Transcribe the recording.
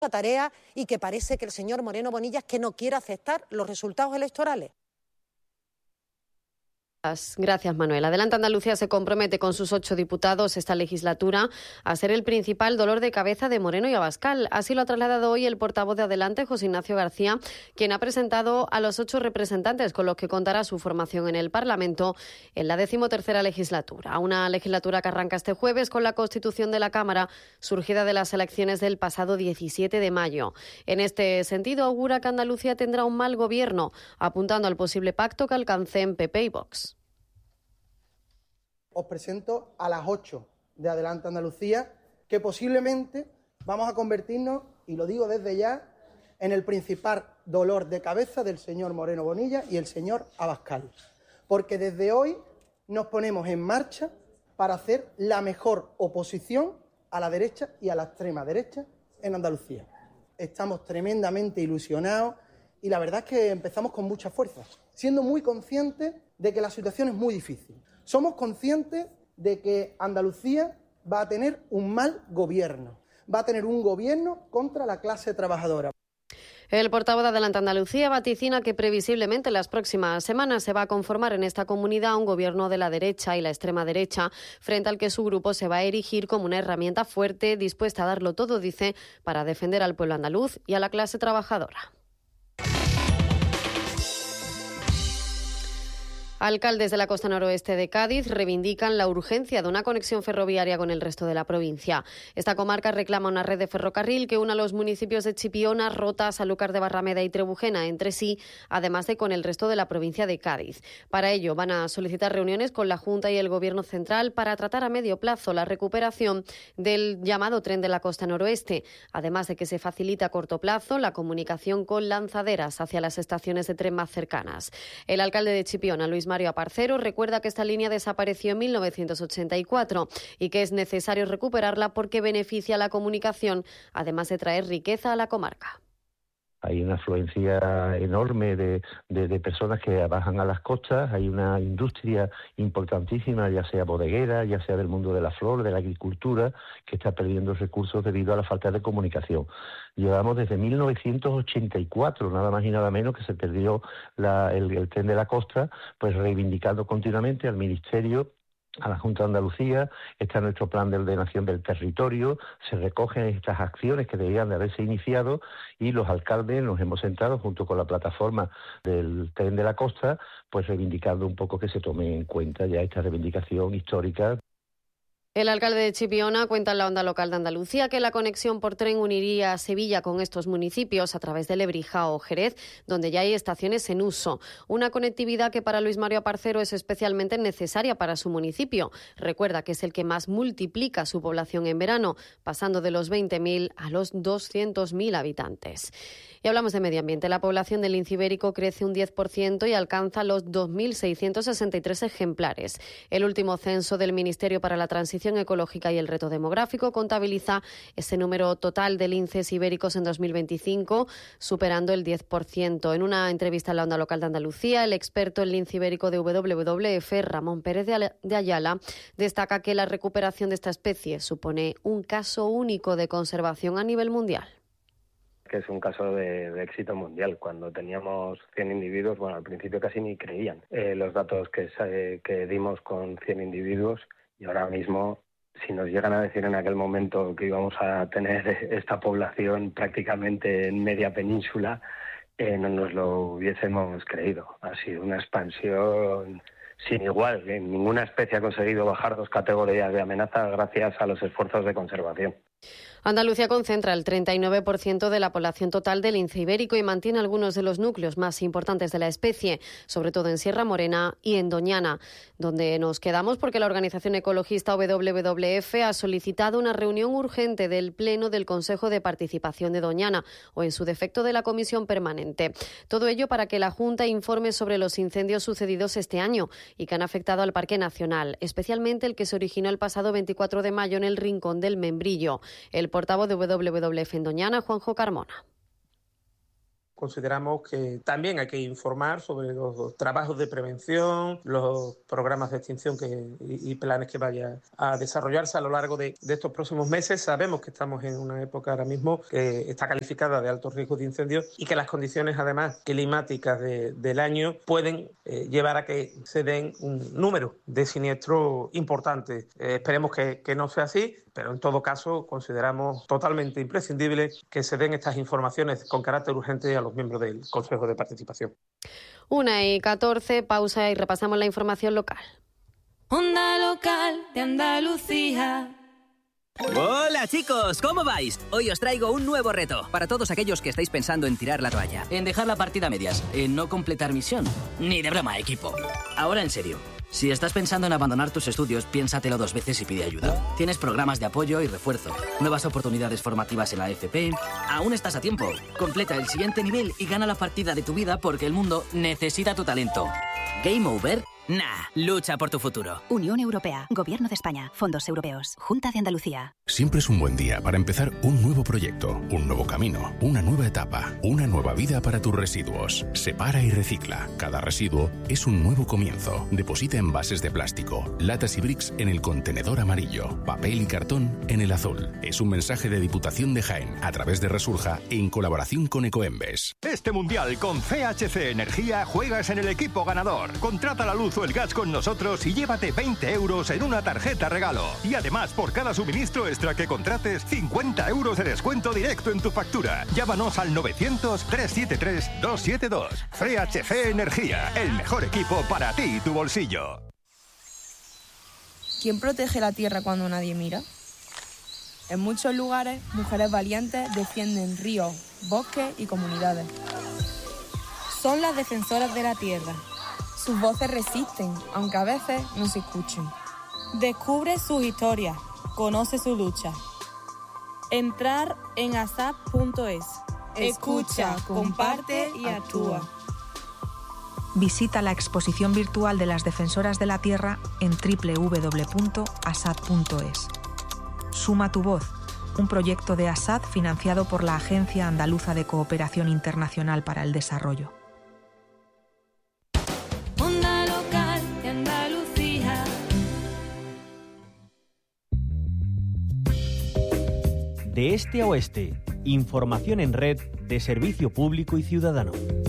tarea y que parece que el señor Moreno Bonilla es que no quiere aceptar los resultados electorales. Gracias, Manuel. Adelante Andalucía se compromete con sus 8 diputados esta legislatura a ser el principal dolor de cabeza de Moreno y Abascal. Así lo ha trasladado hoy el portavoz de Adelante, José Ignacio García, quien ha presentado a los 8 representantes con los que contará su formación en el Parlamento en la 13ª legislatura. Una legislatura que arranca este jueves con la constitución de la Cámara, surgida de las elecciones del pasado 17 de mayo. En este sentido, augura que Andalucía tendrá un mal gobierno, apuntando al posible pacto que alcancen PP y Vox. Os presento a las 8 de Adelante Andalucía, que posiblemente vamos a convertirnos, y lo digo desde ya, en el principal dolor de cabeza del señor Moreno Bonilla y el señor Abascal. Porque desde hoy nos ponemos en marcha para hacer la mejor oposición a la derecha y a la extrema derecha en Andalucía. Estamos tremendamente ilusionados y la verdad es que empezamos con mucha fuerza, siendo muy conscientes de que la situación es muy difícil. Somos conscientes de que Andalucía va a tener un mal gobierno, va a tener un gobierno contra la clase trabajadora. El portavoz de Adelante Andalucía vaticina que previsiblemente en las próximas semanas se va a conformar en esta comunidad un gobierno de la derecha y la extrema derecha, frente al que su grupo se va a erigir como una herramienta fuerte, dispuesta a darlo todo, dice, para defender al pueblo andaluz y a la clase trabajadora. Alcaldes de la costa noroeste de Cádiz reivindican la urgencia de una conexión ferroviaria con el resto de la provincia. Esta comarca reclama una red de ferrocarril que una los municipios de Chipiona, Rota, Sanlúcar de Barrameda y Trebujena entre sí, además de con el resto de la provincia de Cádiz. Para ello van a solicitar reuniones con la Junta y el Gobierno central para tratar a medio plazo la recuperación del llamado tren de la costa noroeste, además de que se facilita a corto plazo la comunicación con lanzaderas hacia las estaciones de tren más cercanas. El alcalde de Chipiona, Luis Mario Aparcero, recuerda que esta línea desapareció en 1984 y que es necesario recuperarla porque beneficia a la comunicación, además de traer riqueza a la comarca. Hay una afluencia enorme de personas que bajan a las costas, hay una industria importantísima, ya sea bodeguera, ya sea del mundo de la flor, de la agricultura, que está perdiendo recursos debido a la falta de comunicación. Llevamos desde 1984, nada más y nada menos, que se perdió el tren de la costa, pues reivindicando continuamente al Ministerio, a la Junta de Andalucía. Está nuestro plan de ordenación del territorio, se recogen estas acciones que deberían de haberse iniciado y los alcaldes nos hemos sentado junto con la plataforma del tren de la costa, pues reivindicando un poco que se tome en cuenta ya esta reivindicación histórica. El alcalde de Chipiona cuenta en la onda local de Andalucía que la conexión por tren uniría a Sevilla con estos municipios a través de Lebrija o Jerez, donde ya hay estaciones en uso. Una conectividad que para Luis Mario Aparcero es especialmente necesaria para su municipio. Recuerda que es el que más multiplica su población en verano, pasando de los 20.000 a los 200.000 habitantes. Y hablamos de medio ambiente. La población del lince ibérico crece un 10% y alcanza los 2.663 ejemplares. El último censo del Ministerio para la Transición Ecológica y el Reto Demográfico contabiliza ese número total de linces ibéricos en 2025, superando el 10%. En una entrevista en la onda local de Andalucía, el experto en lince ibérico de WWF, Ramón Pérez de Ayala, destaca que la recuperación de esta especie supone un caso único de conservación a nivel mundial. Que es un caso de éxito mundial. Cuando teníamos 100 individuos, bueno, al principio casi ni creían los datos que dimos con 100 individuos, y ahora mismo, si nos llegan a decir en aquel momento que íbamos a tener esta población prácticamente en media península, no nos lo hubiésemos creído. Ha sido una expansión sin igual. Ninguna especie ha conseguido bajar 2 categorías de amenaza gracias a los esfuerzos de conservación. Andalucía concentra el 39% de la población total del lince ibérico y mantiene algunos de los núcleos más importantes de la especie, sobre todo en Sierra Morena y en Doñana, donde nos quedamos porque la organización ecologista WWF ha solicitado una reunión urgente del Pleno del Consejo de Participación de Doñana o, en su defecto, de la Comisión Permanente. Todo ello para que la Junta informe sobre los incendios sucedidos este año y que han afectado al Parque Nacional, especialmente el que se originó el pasado 24 de mayo en el Rincón del Membrillo. El portavoz de WWF en Doñana, Juanjo Carmona. consideramos que también hay que informar sobre los trabajos de prevención, los programas de extinción y planes que vaya a desarrollarse a lo largo de estos próximos meses. Sabemos que estamos en una época ahora mismo que está calificada de alto riesgo de incendios y que las condiciones además climáticas del año pueden llevar a que se den un número de siniestros importantes. Esperemos que no sea así, pero en todo caso consideramos totalmente imprescindible que se den estas informaciones con carácter urgente a los miembros del Consejo de Participación. 1:14, pausa y repasamos la información local. Onda Local de Andalucía. Hola chicos, ¿cómo vais? Hoy os traigo un nuevo reto para todos aquellos que estáis pensando en tirar la toalla. En dejar la partida a medias, en no completar misión. Ni de broma, equipo. Ahora en serio, si estás pensando en abandonar tus estudios, piénsatelo 2 veces y pide ayuda. Tienes programas de apoyo y refuerzo, nuevas oportunidades formativas en la FP. Aún estás a tiempo. Completa el siguiente nivel y gana la partida de tu vida porque el mundo necesita tu talento. ¿Game over? Nah, lucha por tu futuro. Unión Europea, Gobierno de España, Fondos Europeos, Junta de Andalucía. Siempre es un buen día para empezar un nuevo proyecto, un nuevo camino, una nueva etapa, una nueva vida para tus residuos. Separa y recicla. Cada residuo es un nuevo comienzo. Deposita envases de plástico, latas y bricks en el contenedor amarillo, papel y cartón en el azul. Es un mensaje de Diputación de Jaén a través de Resurja en colaboración con Ecoembes. Este mundial con CHC Energía juegas en el equipo ganador. Contrata la luz o el gas con nosotros y llévate 20 euros en una tarjeta regalo. Y además, por cada suministro extra que contrates, 50 euros de descuento directo en tu factura. Llámanos al 900-373-272. CHC Energía, el mejor equipo para ti y tu bolsillo. ¿Quién protege la tierra cuando nadie mira? En muchos lugares, mujeres valientes defienden ríos, bosques y comunidades. Son las defensoras de la tierra. Sus voces resisten, aunque a veces no se escuchen. Descubre sus historias, conoce su lucha. Entrar en asap.es. Escucha, comparte y actúa. Visita la exposición virtual de las Defensoras de la Tierra en www.asad.es. Suma tu voz, un proyecto de ASAD financiado por la Agencia Andaluza de Cooperación Internacional para el Desarrollo. Onda Local de Andalucía. De este a oeste, información en red de servicio público y ciudadano.